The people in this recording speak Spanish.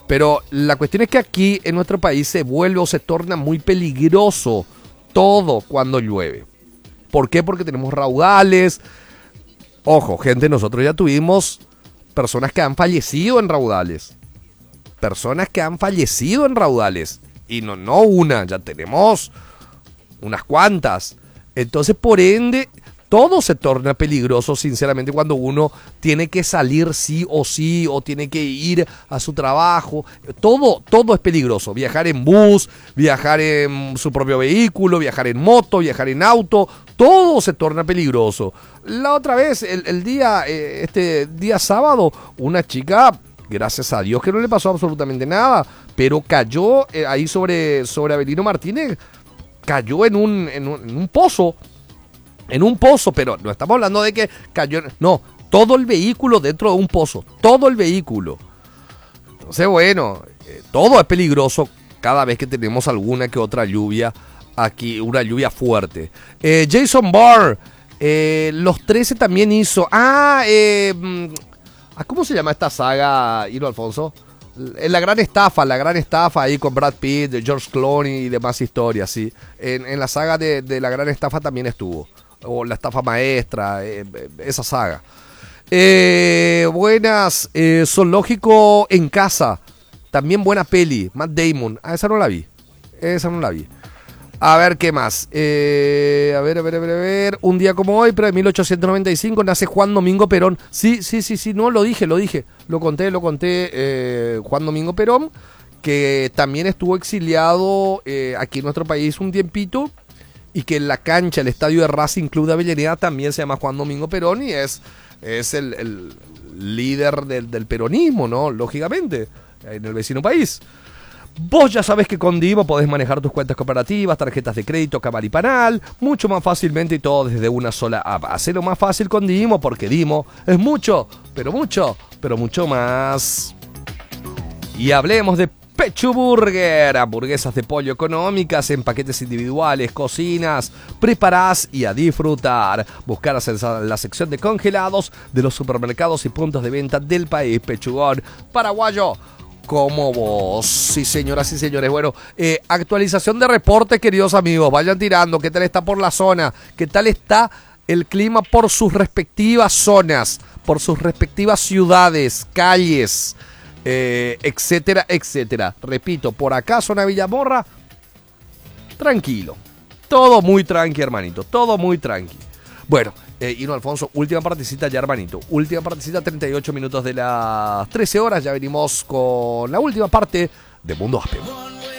Pero la cuestión es que aquí en nuestro país se vuelve o se torna muy peligroso todo cuando llueve. ¿Por qué? Porque tenemos raudales. Ojo, gente, nosotros ya tuvimos personas que han fallecido en raudales. Personas que han fallecido en raudales. Y no una, ya tenemos unas cuantas. Entonces, por ende, todo se torna peligroso, sinceramente, cuando uno tiene que salir sí o tiene que ir a su trabajo. Todo es peligroso. Viajar en bus, viajar en su propio vehículo, viajar en moto, viajar en auto, todo se torna peligroso. La otra vez, este día sábado, una chica, gracias a Dios que no le pasó absolutamente nada, pero cayó ahí sobre Avelino Martínez, cayó en un pozo. En un pozo, pero no estamos hablando de que cayó. No, todo el vehículo dentro de un pozo. Todo el vehículo. Entonces, bueno, todo es peligroso cada vez que tenemos alguna que otra lluvia aquí, una lluvia fuerte. Jason Barr, los 13 también hizo. ¿Cómo se llama esta saga, Hilo Alfonso? La gran estafa ahí con Brad Pitt, George Clooney y demás historias, sí. En la saga de la gran estafa también estuvo. O la estafa maestra, esa saga. Buenas, Zoológico en casa. También buena peli, Matt Damon. Esa no la vi. A ver, ¿qué más? A ver. Un día como hoy, pero de 1895, nace Juan Domingo Perón. Sí, no, lo dije. Lo conté. Juan Domingo Perón, que también estuvo exiliado aquí en nuestro país un tiempito. Y que en la cancha, el estadio de Racing Club de Avellaneda, también se llama Juan Domingo Perón y es el líder del peronismo, ¿no? Lógicamente, en el vecino país. Vos ya sabés que con Dimo podés manejar tus cuentas cooperativas, tarjetas de crédito, Cámara y Panal, mucho más fácilmente y todo desde una sola app. Hacelo más fácil con Dimo, porque Dimo es mucho más. Y hablemos de Pechu Burger, hamburguesas de pollo económicas en paquetes individuales, cocinas, preparás y a disfrutar. Buscarás en la sección de congelados de los supermercados y puntos de venta del país. Pechugón paraguayo como vos. Sí, señoras y señores. Bueno, actualización de reporte, queridos amigos. Vayan tirando. ¿Qué tal está por la zona? ¿Qué tal está el clima por sus respectivas zonas? Por sus respectivas ciudades, calles, etcétera. Repito, por acá, zona Villamorra, tranquilo. Todo muy tranqui, hermanito. Todo muy tranqui. Bueno, Hino Alfonso, última partecita ya, hermanito. Última partecita, 38 minutos de las 13 horas. Ya venimos con la última parte de Mundo Aspe.